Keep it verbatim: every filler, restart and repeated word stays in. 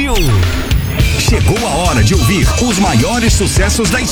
Chegou a hora de ouvir os maiores sucessos da